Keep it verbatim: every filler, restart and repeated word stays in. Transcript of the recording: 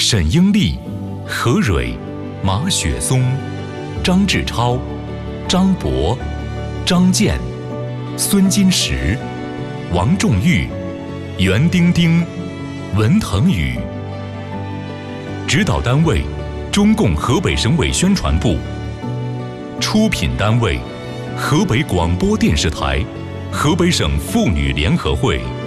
沈英利、何蕊、马雪松、张志超、张博、张健、孙金石、王仲玉、袁丁丁、文腾宇。指导单位：中共河北省委宣传部。出品单位：河北广播电视台、河北省妇女联合会。